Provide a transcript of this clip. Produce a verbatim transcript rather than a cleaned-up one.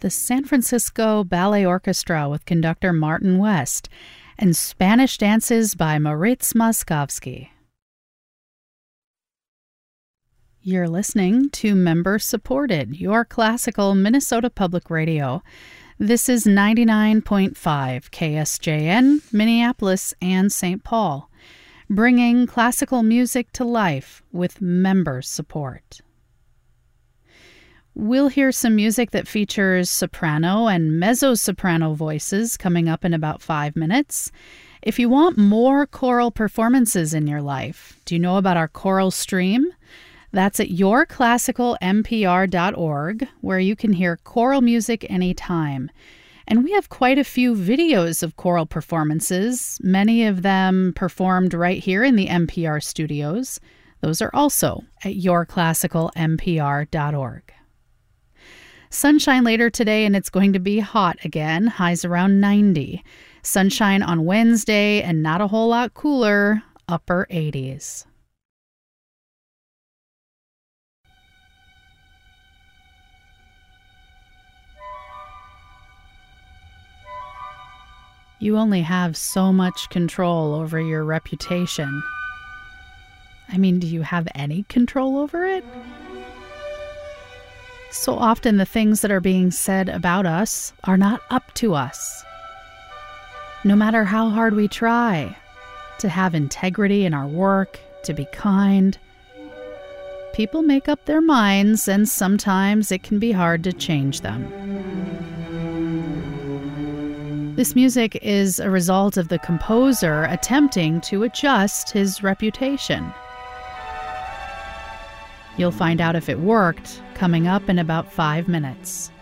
the San Francisco Ballet Orchestra with conductor Martin West, and Spanish dances by Moritz Moskowski. You're listening to member-supported, your classical Minnesota Public Radio. This is ninety-nine point five K S J N, Minneapolis and Saint Paul, bringing classical music to life with member support. We'll hear some music that features soprano and mezzo-soprano voices coming up in about five minutes. If you want more choral performances in your life, do you know about our choral stream? That's at your classical m p r dot org, where you can hear choral music anytime. And we have quite a few videos of choral performances, many of them performed right here in the N P R studios. Those are also at your classical m p r dot org. Sunshine later today, and it's going to be hot again, highs around ninety. Sunshine on Wednesday, and not a whole lot cooler, upper eighties. You only have so much control over your reputation. I mean, do you have any control over it? So often the things that are being said about us are not up to us. No matter how hard we try to have integrity in our work, to be kind, people make up their minds, and sometimes it can be hard to change them. This music is a result of the composer attempting to adjust his reputation. You'll find out if it worked coming up in about five minutes.